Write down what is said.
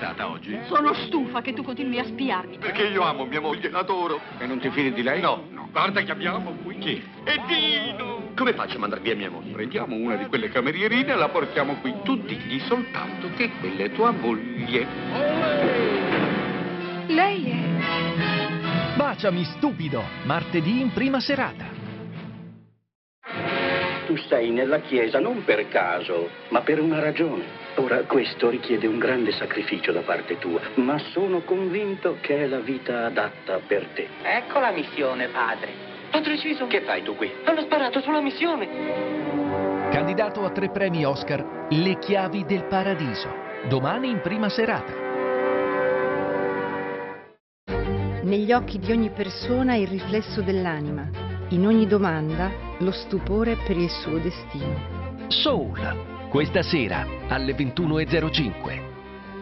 stata oggi? Sono stufa che tu continui a spiarmi. Perché io amo mia moglie, l'adoro. E non ti fidi di lei? No, no, guarda che abbiamo qui. Chi? È Dino! Come faccio a mandar via mia moglie? Prendiamo una di quelle camerierine e la portiamo qui. Tu digli soltanto che quella è tua moglie. Lei è... Baciami stupido, martedì in prima serata. Tu stai nella chiesa non per caso, ma per una ragione. Ora, questo richiede un grande sacrificio da parte tua, ma sono convinto che è la vita adatta per te. Ecco la missione, padre. Padre Ciso, che fai tu qui? Hanno sparato sulla missione. Candidato a 3 premi Oscar, Le chiavi del paradiso. Domani in prima serata. Negli occhi di ogni persona il riflesso dell'anima, in ogni domanda lo stupore per il suo destino. Soul, questa sera alle 21:05.